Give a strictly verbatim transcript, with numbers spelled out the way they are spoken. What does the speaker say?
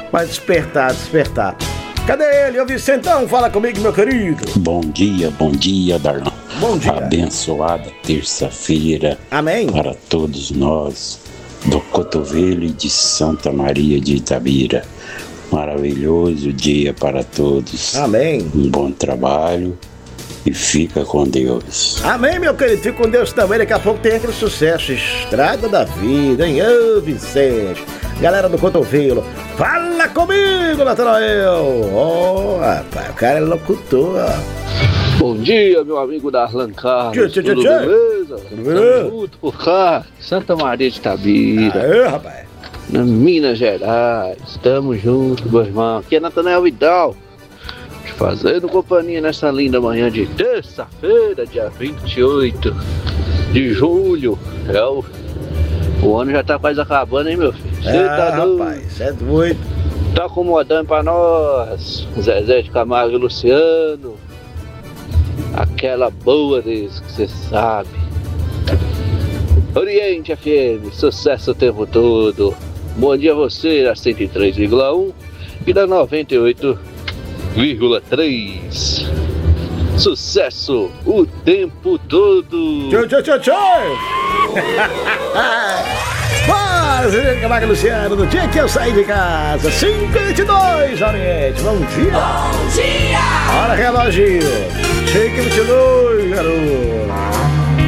Vai despertar, despertar. Cadê ele? Ô Vicentão, fala comigo, meu querido. Bom dia, bom dia, Darlan. Bom dia. Abençoada terça-feira. Amém. Para todos nós, do Cotovelo e de Santa Maria de Itabira. Maravilhoso dia para todos. Amém. Um bom trabalho e fica com Deus. Amém, meu querido. Fica com Deus também. Daqui a pouco tem aquele sucesso, Estrada da Vida, hein? Ô, Vicente. Galera do Cotovelo, fala comigo, Natanael. Ó, oh, rapaz, o cara é locutor, ó. Bom dia, meu amigo Darlan Carlos. Tchê, tchê, Tudo tchê. beleza? Tudo beleza? Tamo junto por cá, Santa Maria de Itabira. Aê, rapaz. Na Minas Gerais. Tamo junto, meu irmão. Aqui é Natanael Vidal, te fazendo companhia nessa linda manhã de terça-feira, dia vinte e oito de julho. É o, o ano já tá quase acabando, hein, meu filho? Cê É, tá doido? rapaz, é doido. Tá acomodando pra nós, Zezé de Camargo e Luciano. Aquela boa deles que você sabe. Oriente F M, sucesso o tempo todo. Bom dia a você, da cento e três vírgula um e da noventa e oito vírgula três. Sucesso o tempo todo. Tchau, tchau, tchau, tchau. Bora, Zé de Camargo e Luciano, no dia que eu saí de casa, cinco e vinte e dois, Oriente. Bom dia. Bom dia! Olha, reloginho. cinco e vinte e dois, garoto.